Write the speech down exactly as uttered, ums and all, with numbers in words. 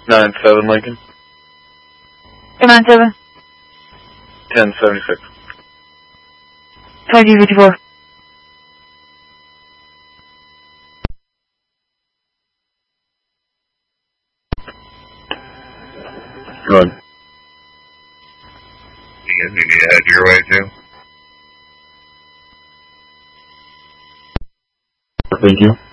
nine seven Lincoln. nine seven. ten seventy-six. twenty fifty-four. Good. You guys need me to head your way too? Thank you.